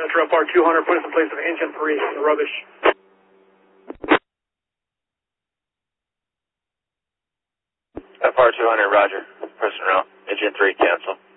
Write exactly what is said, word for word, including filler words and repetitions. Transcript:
Metro F R two hundred, put us in place of engine three in the rubbish. F R two hundred, roger. Personnel. Engine three, cancel.